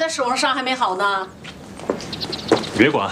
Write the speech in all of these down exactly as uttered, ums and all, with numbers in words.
在手上伤还没好呢。 别管，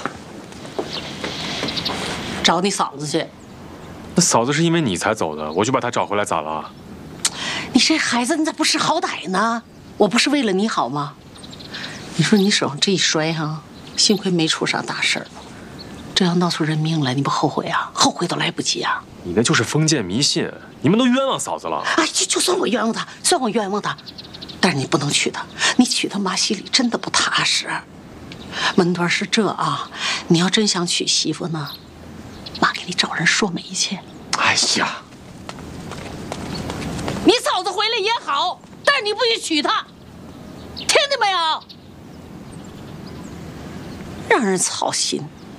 找你嫂子去。 那嫂子是因为你才走的，我就把她找回来，咋了？ 你这孩子，你咋不识好歹呢？我不是为了你好吗？你说你手上这一摔哈，幸亏没出啥大事儿，这要闹出人命来，你不后悔啊？后悔都来不及啊！ 你那就是封建迷信，你们都冤枉嫂子了。 哎，就就算我冤枉他，算我冤枉他，但是你不能娶她，你娶她妈心里真的不踏实。文端是这啊，你要真想娶媳妇呢，妈给你找人说媒去。 哎呀， 你嫂子回来也好，但是你不许娶她，听见没有？让人操心。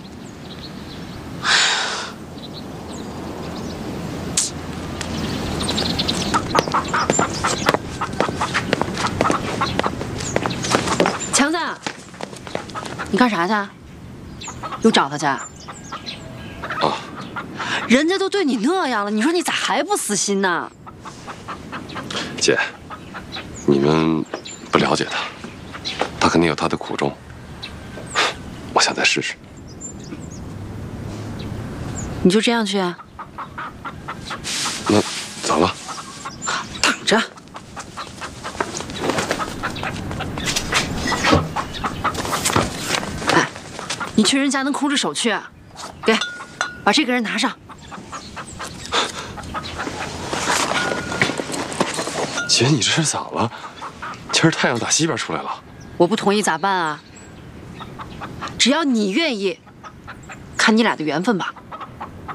强子，你干啥去？又找他去？啊！人家都对你那样了，你说你咋还不死心呢？ 姐，你们不了解他，他肯定有他的苦衷。我想再试试。 你就这样去？ 那咋了？ 等着。哎，你去人家能空着手去？给，把这个人拿上。 姐，你这是咋了？今儿太阳打西边出来了。 我不同意咋办啊？只要你愿意，看你俩的缘分吧。